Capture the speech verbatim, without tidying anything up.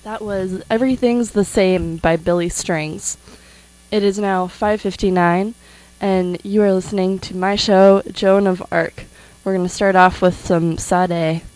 That was Everything's the Same by Billy Strings. It is now five fifty-nine, and you are listening to my show, Joan of Arc. We're going to start off with some Sade.